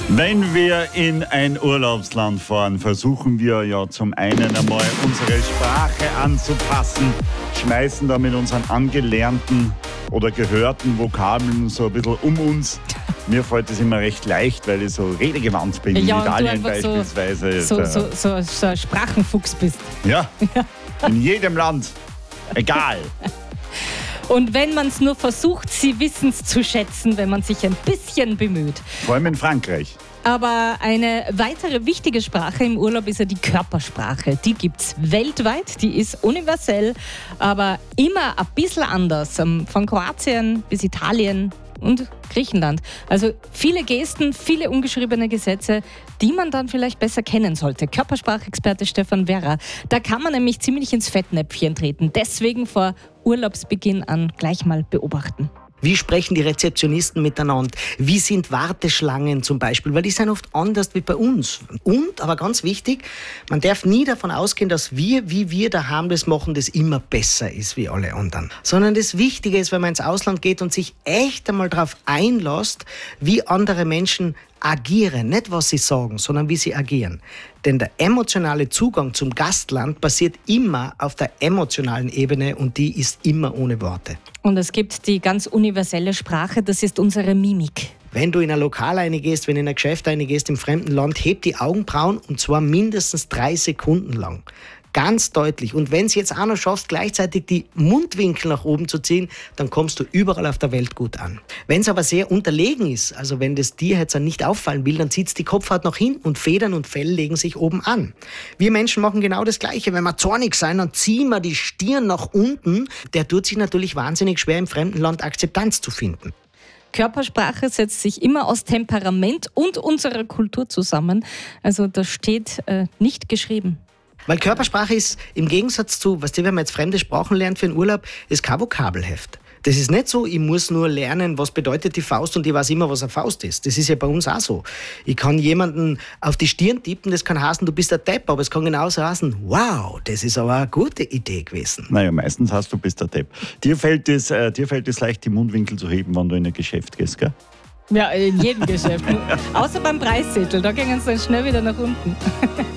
Wenn wir in ein Urlaubsland fahren, versuchen wir ja zum einen einmal unsere Sprache anzupassen, schmeißen da mit unseren angelernten oder gehörten Vokabeln so ein bisschen um uns. Mir fällt das immer recht leicht, weil ich so redegewandt bin, in Italien beispielsweise. So ein Sprachenfuchs bist. Ja, in jedem Land, egal. Und wenn man es nur versucht, sie wissen es zu schätzen, wenn man sich ein bisschen bemüht. Vor allem in Frankreich. Aber eine weitere wichtige Sprache im Urlaub ist ja die Körpersprache. Die gibt es weltweit, die ist universell, aber immer ein bisschen anders. Von Kroatien bis Italien und Griechenland. Also viele Gesten, viele ungeschriebene Gesetze, die man dann vielleicht besser kennen sollte. Körpersprachexperte Stefan Werra. Da kann man nämlich ziemlich ins Fettnäpfchen treten. Deswegen vor Urlaubsbeginn an gleich mal beobachten. Wie sprechen die Rezeptionisten miteinander? Wie sind Warteschlangen zum Beispiel? Weil die sind oft anders wie bei uns. Und, aber ganz wichtig, man darf nie davon ausgehen, dass wir, wie wir daheim das machen, das immer besser ist wie alle anderen. Sondern das Wichtige ist, wenn man ins Ausland geht und sich echt einmal darauf einlässt, wie andere Menschen agieren. Nicht, was sie sagen, sondern wie sie agieren. Denn der emotionale Zugang zum Gastland passiert immer auf der emotionalen Ebene und die ist immer ohne Worte. Und es gibt die ganz universelle Sprache, das ist unsere Mimik. Wenn du in ein Lokal reingehst, wenn du in ein Geschäft reingehst im fremden Land, heb die Augenbrauen und zwar mindestens 3 Sekunden lang. Ganz deutlich. Und wenn es jetzt auch noch schaffst, gleichzeitig die Mundwinkel nach oben zu ziehen, dann kommst du überall auf der Welt gut an. Wenn es aber sehr unterlegen ist, also wenn das dir jetzt nicht auffallen will, dann zieht es die Kopfhaut nach hinten und Federn und Fell legen sich oben an. Wir Menschen machen genau das Gleiche. Wenn wir zornig sein, dann ziehen wir die Stirn nach unten. Der tut sich natürlich wahnsinnig schwer, im fremden Land Akzeptanz zu finden. Körpersprache setzt sich immer aus Temperament und unserer Kultur zusammen. Also das steht nicht geschrieben. Weil Körpersprache ist im Gegensatz zu, wenn man jetzt fremde Sprachen lernt für den Urlaub, ist kein Vokabelheft. Das ist nicht so, ich muss nur lernen, was bedeutet die Faust und ich weiß immer, was eine Faust ist. Das ist ja bei uns auch so. Ich kann jemanden auf die Stirn tippen, das kann heißen, du bist ein Depp, aber es kann genauso heißen, wow, das ist aber eine gute Idee gewesen. Naja, meistens heißt du bist der Depp. Dir fällt es leicht, die Mundwinkel zu heben, wenn du in ein Geschäft gehst, gell? Ja, in jedem Geschäft. Außer beim Preiszettel, da gehen sie dann schnell wieder nach unten.